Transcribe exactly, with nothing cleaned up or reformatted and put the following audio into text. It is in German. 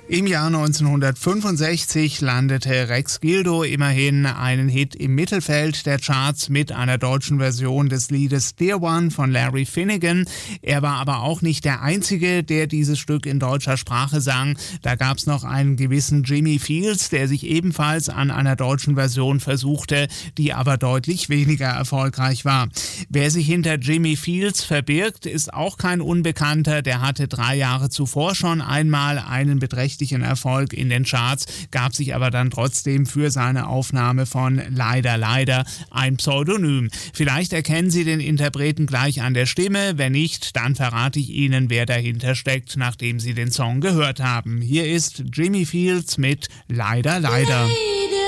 Im Jahr neunzehnhundertfünfundsechzig landete Rex Gildo immerhin einen Hit im Mittelfeld der Charts mit einer deutschen Version des Liedes Dear One von Larry Finnegan. Er war aber auch nicht der Einzige, der dieses Stück in deutscher Sprache sang. Da gab es noch einen gewissen Jimmy Fields, der sich ebenfalls an einer deutschen Version versuchte, die aber deutlich weniger erfolgreich war. Wer sich hinter Jimmy Fields verbirgt, ist auch kein Unbekannter. Der hatte drei Jahre zuvor schon einmal einen beträchtlichen Erfolg in den Charts, gab sich aber dann trotzdem für seine Aufnahme von Leider, Leider ein Pseudonym. Vielleicht erkennen Sie den Interpreten gleich an der Stimme. Wenn nicht, dann verrate ich Ihnen, wer dahinter steckt, nachdem Sie den Song gehört haben. Hier ist Jimmy Fields mit Leider, Leider.